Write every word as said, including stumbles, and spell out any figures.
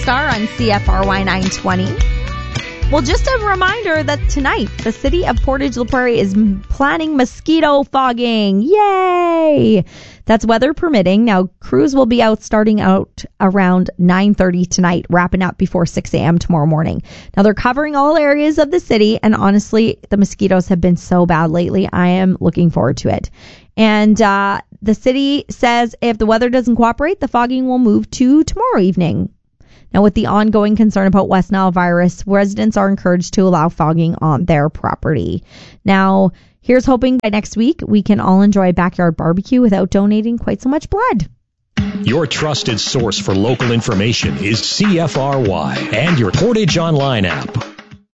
Star on C F R Y nine twenty. Well, just a reminder that tonight, the city of Portage La Prairie is planning mosquito fogging. Yay! That's weather permitting. Now, crews will be out starting out around nine thirty tonight, wrapping up before six a.m. tomorrow morning. Now, they're covering all areas of the city, and honestly, the mosquitoes have been so bad lately. I am looking forward to it. And uh, the city says if the weather doesn't cooperate, the fogging will move to tomorrow evening. Now, with the ongoing concern about West Nile virus, residents are encouraged to allow fogging on their property. Now, here's hoping by next week we can all enjoy a backyard barbecue without donating quite so much blood. Your trusted source for local information is C F R Y and your Portage Online app.